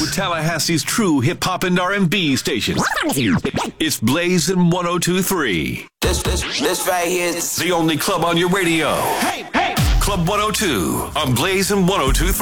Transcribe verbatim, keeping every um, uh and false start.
Tallahassee's true hip-hop and R and B station. It's Blazing one oh two point three. This, this, this right here is the only club on your radio. Hey, hey! Club one oh two on Blazing one oh two point three.